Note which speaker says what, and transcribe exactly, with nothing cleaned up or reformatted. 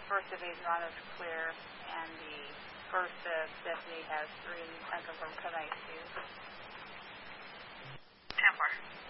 Speaker 1: first of Azeron is clear, and the first of Stephanie has three unconfirmed code I C U.
Speaker 2: ten four.